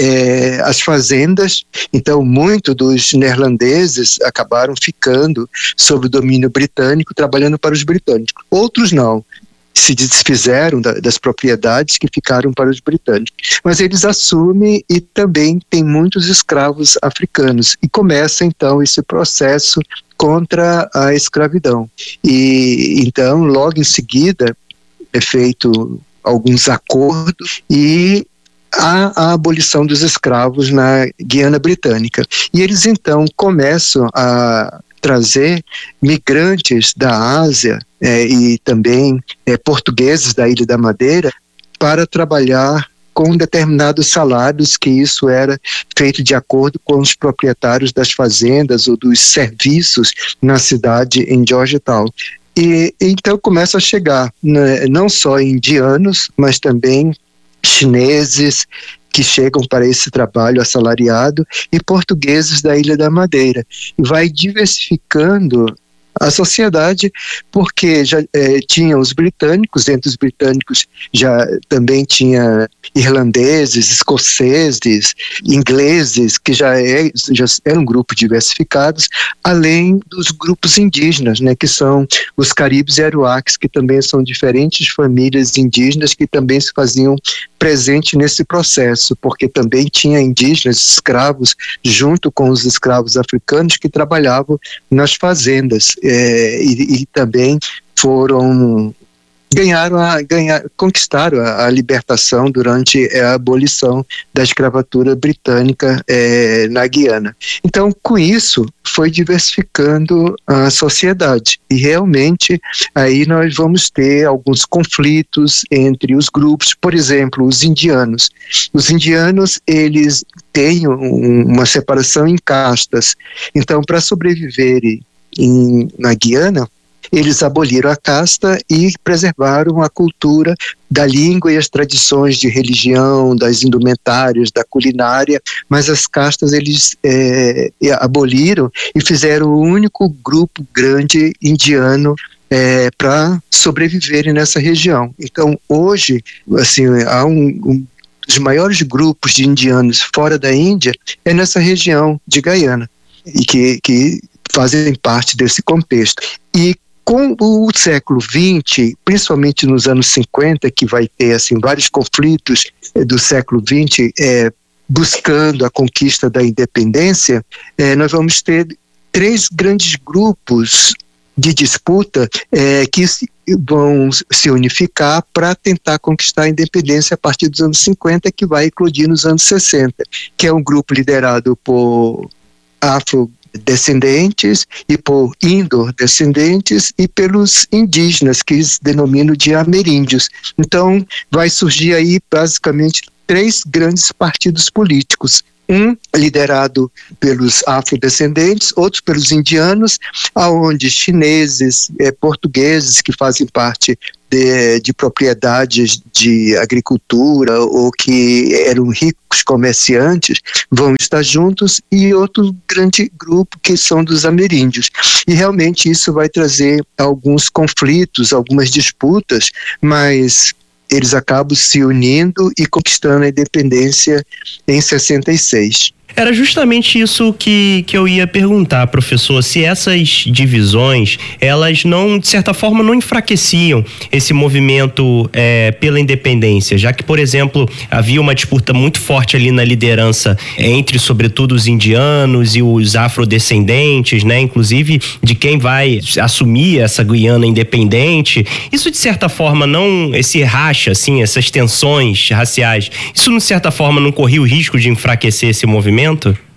É, as fazendas. Então muito dos neerlandeses acabaram ficando sob o domínio britânico, trabalhando para os britânicos. Outros não, se desfizeram da, das propriedades que ficaram para os britânicos. Mas eles assumem e também tem muitos escravos africanos. E começa então esse processo contra a escravidão. E então logo em seguida é feito alguns acordos e a, a abolição dos escravos na Guiana Britânica. E eles então começam a trazer migrantes da Ásia é, e também é, portugueses da Ilha da Madeira para trabalhar com determinados salários, que isso era feito de acordo com os proprietários das fazendas ou dos serviços na cidade em Georgetown. E então começa a chegar, né, não só indianos, mas também chineses que chegam para esse trabalho assalariado e portugueses da Ilha da Madeira. E vai diversificando a sociedade, porque já eh, tinha os britânicos, entre os britânicos já também tinha irlandeses, escoceses, ingleses, que já, é, já era um grupo diversificados, além dos grupos indígenas, né, que são os caribes e aruaques, que também são diferentes famílias indígenas que também se faziam presente nesse processo, porque também tinha indígenas, escravos, junto com os escravos africanos que trabalhavam nas fazendas. É, e, e também foram ganharam a, ganhar, conquistaram a, a libertação durante a abolição da escravatura britânica é, na Guiana. Então, com isso, foi diversificando a sociedade e realmente aí nós vamos ter alguns conflitos entre os grupos. Por exemplo, os indianos. Os indianos, eles têm um, uma separação em castas. Então, para sobreviverem Em, na Guiana, eles aboliram a casta e preservaram a cultura da língua e as tradições de religião, das indumentárias, da culinária, mas as castas eles é, aboliram e fizeram o único grupo grande indiano é, para sobreviverem nessa região. Então hoje, assim, há um, um dos maiores grupos de indianos fora da Índia é nessa região de Guiana, e que, que fazem parte desse contexto. E com o século vinte, principalmente nos anos cinquenta, que vai ter assim, vários conflitos eh, do século vinte, eh, buscando a conquista da independência, eh, nós vamos ter três grandes grupos de disputa eh, que se, vão se unificar para tentar conquistar a independência a partir dos anos cinquenta, que vai eclodir nos anos sessenta, que é um grupo liderado por afro descendentes e por indo-descendentes e pelos indígenas, que eles denominam de ameríndios. Então, vai surgir aí basicamente três grandes partidos políticos. Um liderado pelos afrodescendentes, outros pelos indianos, aonde chineses, eh, portugueses que fazem parte de, de propriedades de agricultura ou que eram ricos comerciantes vão estar juntos, e outro grande grupo que são dos ameríndios. E realmente isso vai trazer alguns conflitos, algumas disputas, mas eles acabam se unindo e conquistando a independência em sessenta e seis. Era justamente isso que, que eu ia perguntar, professor, se essas divisões, elas não, de certa forma, não enfraqueciam esse movimento é, pela independência, já que, por exemplo, havia uma disputa muito forte ali na liderança entre, sobretudo, os indianos e os afrodescendentes, né, inclusive de quem vai assumir essa Guiana independente. Isso, de certa forma, não, esse racha, assim, essas tensões raciais, isso, de certa forma, não corria o risco de enfraquecer esse movimento?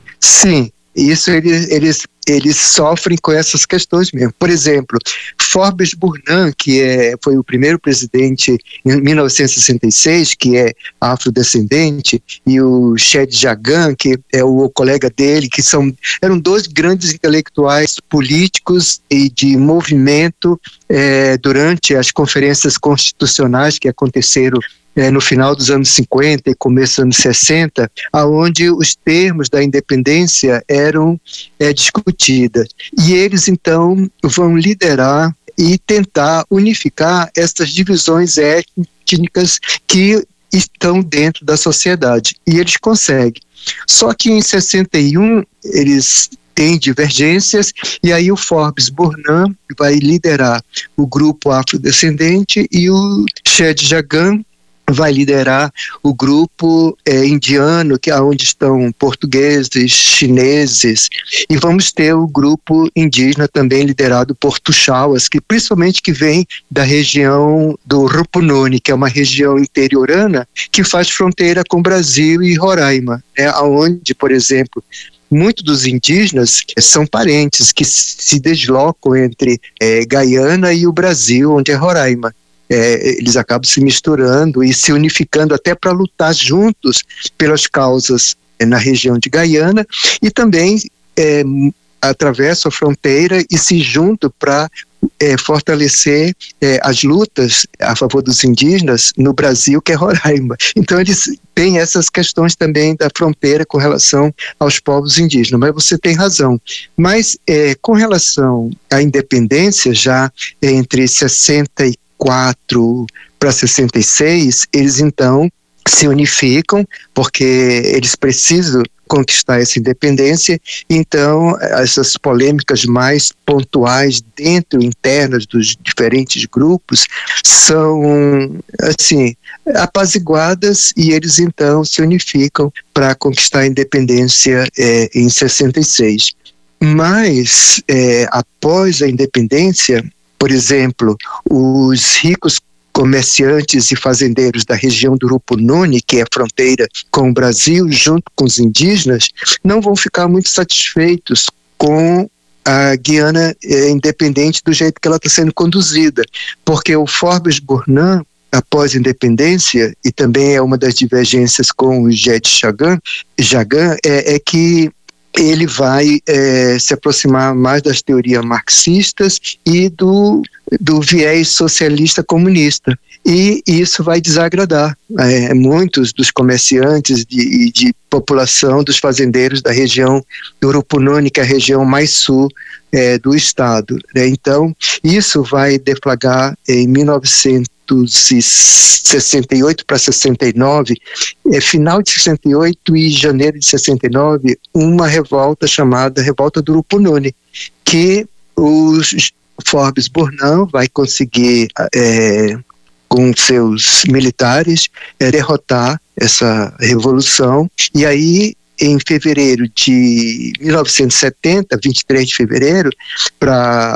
Sim, isso eles, eles, eles sofrem com essas questões mesmo. Por exemplo, Forbes Burnham, que é, foi o primeiro presidente em mil novecentos e sessenta e seis, que é afrodescendente, e o Ched Jagan, que é o colega dele, que são, eram dois grandes intelectuais políticos e de movimento é, durante as conferências constitucionais que aconteceram É, no final dos anos cinquenta e começo dos anos sessenta, aonde os termos da independência eram é, discutidos. E eles, então, vão liderar e tentar unificar essas divisões étnicas que estão dentro da sociedade. E eles conseguem. Só que em sessenta e um, eles têm divergências, e aí o Forbes Burnham vai liderar o grupo afrodescendente e o Ched Jagan vai liderar o grupo é, indiano, que é onde estão portugueses, chineses, e vamos ter o grupo indígena também liderado por Tuxauas, que principalmente que vem da região do Rupununi, que é uma região interiorana que faz fronteira com o Brasil e Roraima, né, onde, por exemplo, muitos dos indígenas são parentes que se deslocam entre é, Gaiana e o Brasil, onde é Roraima. É, eles acabam se misturando e se unificando até para lutar juntos pelas causas é, na região de Gaiana, e também é, atravessam a fronteira e se juntam para é, fortalecer é, as lutas a favor dos indígenas no Brasil, que é Roraima. Então eles têm essas questões também da fronteira com relação aos povos indígenas, mas você tem razão. Mas é, com relação à independência, já entre sessenta e quatro para sessenta e seis, eles então se unificam, porque eles precisam conquistar essa independência. Então essas polêmicas mais pontuais dentro, internas dos diferentes grupos, são assim apaziguadas, e eles então se unificam para conquistar a independência é, em sessenta e seis. Mas é, após a independência, por exemplo, os ricos comerciantes e fazendeiros da região do Rupununi, que é a fronteira com o Brasil, junto com os indígenas, não vão ficar muito satisfeitos com a Guiana eh, independente do jeito que ela está sendo conduzida, porque o Forbes Burnham, após a independência, e também é uma das divergências com o Ched Jagan, Jagan é, é que ele vai é, se aproximar mais das teorias marxistas e do, do viés socialista comunista. E isso vai desagradar é, muitos dos comerciantes e de, de população dos fazendeiros da região do Rupununi, que é a região mais sul é, do estado. Né? Então, isso vai deflagrar em mil novecentos e sessenta e oito para sessenta e nove, é, final de sessenta e oito e janeiro de sessenta e nove, uma revolta chamada Revolta do Rupununi, que os Forbes Burnham vai conseguir é, com seus militares é, derrotar essa revolução. E aí, em fevereiro de mil novecentos e setenta, vinte e três de fevereiro, para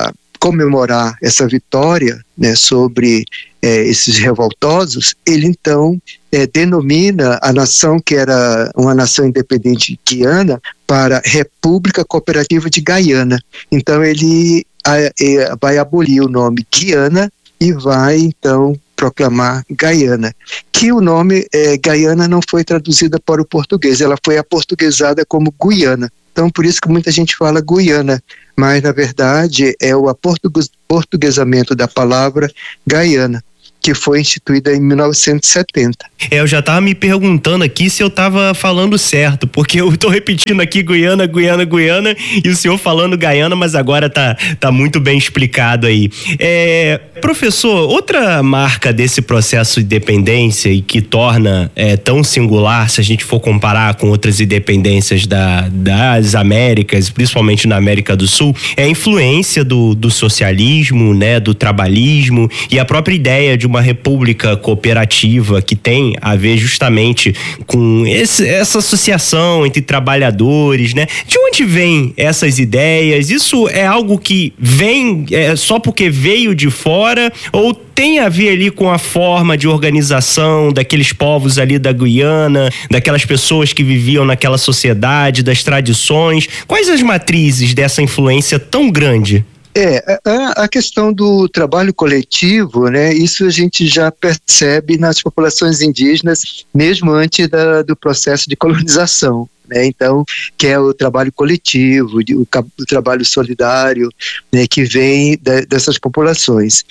comemorar essa vitória, né, sobre é, esses revoltosos, ele então é, denomina a nação, que era uma nação independente guiana, para República Cooperativa de Gaiana. Então ele a, a, vai abolir o nome Guiana e vai então proclamar Gaiana, que o nome é, Gaiana não foi traduzida para o português, ela foi aportuguesada como Guiana. Então, por isso que muita gente fala Guiana, mas, na verdade, é o aportuguesamento da palavra Gaiana, que foi instituída em mil novecentos e setenta. É, eu já estava me perguntando aqui se eu estava falando certo, porque eu estou repetindo aqui Guiana, Guiana, Guiana, e o senhor falando Gaiana, mas agora tá, tá muito bem explicado aí. É, professor, outra marca desse processo de independência e que torna é, tão singular, se a gente for comparar com outras independências da, das Américas, principalmente na América do Sul, é a influência do, do socialismo, né, do trabalhismo e a própria ideia de uma república cooperativa que tem a ver justamente com esse, essa associação entre trabalhadores, né? De onde vêm essas ideias? Isso é algo que vem é, só porque veio de fora ou tem a ver ali com a forma de organização daqueles povos ali da Guiana, daquelas pessoas que viviam naquela sociedade, das tradições? Quais as matrizes dessa influência tão grande? É, a, a questão do trabalho coletivo, né, isso a gente já percebe nas populações indígenas, mesmo antes da, do processo de colonização, né, então, que é o trabalho coletivo, o, o trabalho solidário, né, que vem de, dessas populações.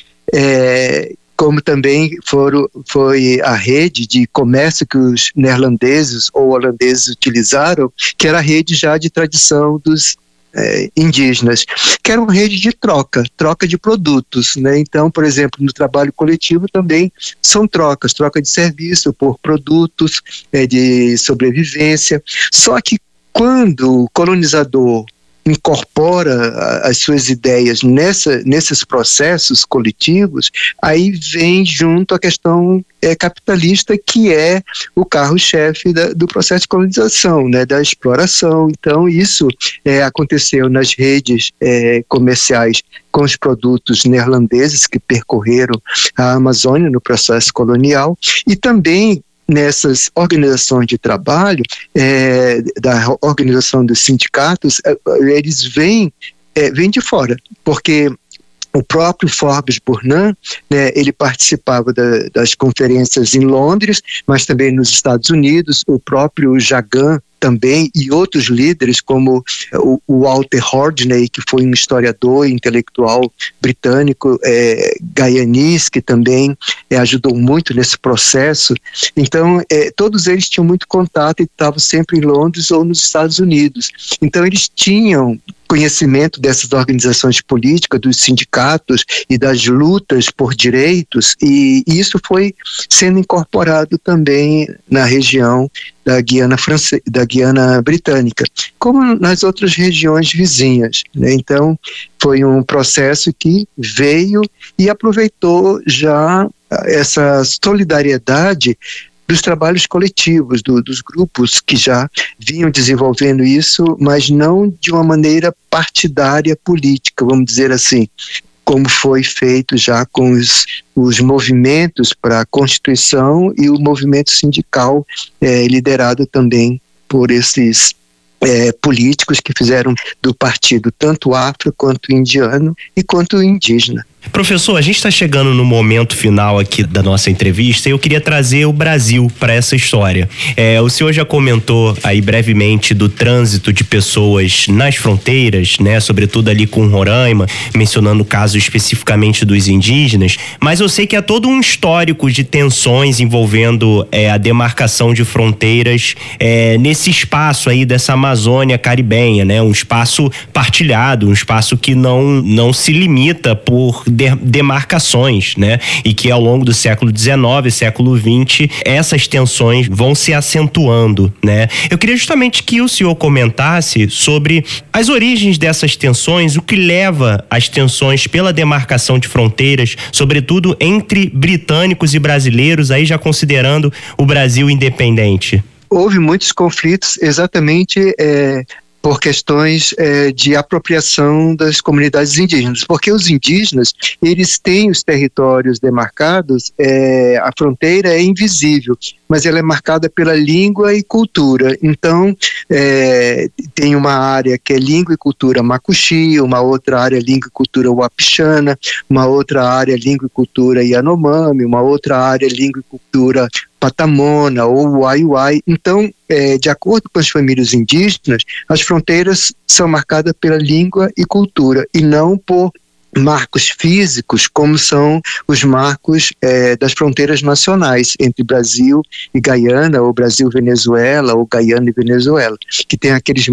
É, como também foram, foi a rede de comércio que os neerlandeses ou holandeses utilizaram, que era a rede já de tradição dos É, indígenas, que era uma rede de troca, troca de produtos, né? Então, por exemplo, no trabalho coletivo também são trocas, troca de serviço por produtos é, de sobrevivência, só que quando o colonizador incorpora as suas ideias nessa, nesses processos coletivos, aí vem junto a questão é, capitalista, que é o carro-chefe da, do processo de colonização, né, da exploração. Então isso é, aconteceu nas redes é, comerciais com os produtos neerlandeses que percorreram a Amazônia no processo colonial, e também nessas organizações de trabalho, é, da organização dos sindicatos, eles vêm, é, vêm de fora, porque o próprio Forbes Burnham, né, ele participava da, das conferências em Londres, mas também nos Estados Unidos, o próprio Jagan também, e outros líderes como o, o Walter Rodney, que foi um historiador e intelectual britânico, é, gaianês, que também é, ajudou muito nesse processo. Então, é, todos eles tinham muito contato e estavam sempre em Londres ou nos Estados Unidos. Então, eles tinham conhecimento dessas organizações políticas, dos sindicatos e das lutas por direitos, e isso foi sendo incorporado também na região da Guiana, France... da Guiana Britânica, como nas outras regiões vizinhas, né? Então, foi um processo que veio e aproveitou já essa solidariedade dos trabalhos coletivos, do, dos grupos que já vinham desenvolvendo isso, mas não de uma maneira partidária política, vamos dizer assim, como foi feito já com os, os movimentos para a Constituição e o movimento sindical é, liderado também por esses é, políticos que fizeram do partido tanto afro quanto indiano e quanto indígena. Professor, a gente está chegando no momento final aqui da nossa entrevista e eu queria trazer o Brasil para essa história. É, o senhor já comentou aí brevemente do trânsito de pessoas nas fronteiras, né, sobretudo ali com Roraima, mencionando o caso especificamente dos indígenas, mas eu sei que há todo um histórico de tensões envolvendo é, a demarcação de fronteiras é, nesse espaço aí dessa Amazônia caribenha, né, um espaço partilhado, um espaço que não, não se limita por demarcações, né? E que ao longo do século dezenove, século vinte, essas tensões vão se acentuando, né? Eu queria justamente que o senhor comentasse sobre as origens dessas tensões, o que leva às tensões pela demarcação de fronteiras, sobretudo entre britânicos e brasileiros, aí já considerando o Brasil independente. Houve muitos conflitos exatamente é, por questões é, de apropriação das comunidades indígenas, porque os indígenas, eles têm os territórios demarcados, é, a fronteira é invisível, mas ela é marcada pela língua e cultura. Então, é, tem uma área que é língua e cultura macuxi, uma outra área língua e cultura wapixana, uma outra área língua e cultura yanomami, uma outra área língua e cultura patamona ou uai-uai. Então, é, de acordo com as famílias indígenas, as fronteiras são marcadas pela língua e cultura e não por marcos físicos, como são os marcos é, das fronteiras nacionais entre Brasil e Guiana, ou Brasil-Venezuela, ou Guiana e Venezuela, que tem aqueles